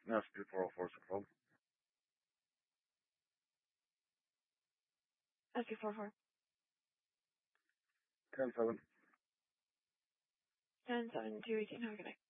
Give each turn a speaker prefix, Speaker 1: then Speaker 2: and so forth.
Speaker 1: SP404 Central.
Speaker 2: SP44.
Speaker 1: 10-7.
Speaker 2: 10-7, 218, have a good night.